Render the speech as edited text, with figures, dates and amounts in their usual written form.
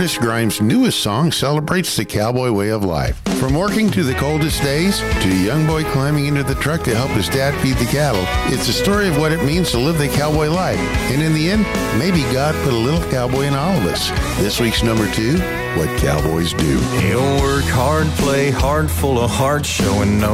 Curtis Grimes' newest song celebrates the cowboy way of life. From working to the coldest days to a young boy climbing into the truck to help his dad feed the cattle, it's a story of what it means to live the cowboy life. And in the end, maybe God put a little cowboy in all of us. This week's number 2, What Cowboys Do. He'll work hard, play hard, full of heart, showing no